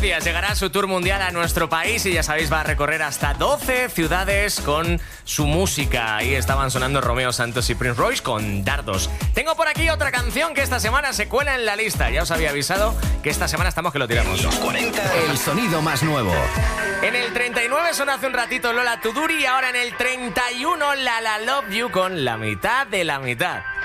días llegará su tour mundial a nuestro país y ya sabéis, va a recorrer hasta 12 ciudades con su música. Ahí estaban sonando Romeo Santos y Prince Royce con Dardos. Tengo por aquí otra canción que esta semana se cuela en la lista. Ya os había avisado que esta semana estamos que lo tiramos. Los 40, el sonido más nuevo. En el 39 sonó hace un ratito Lola Tuduri y ahora en el 31 La La Love You con La Mitad de la Mitad.